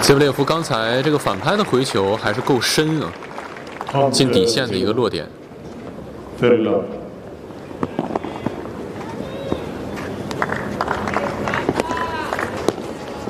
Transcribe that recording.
谢夫列夫刚才这个反拍的回球还是够深啊，进底线的一个落点。 Very low.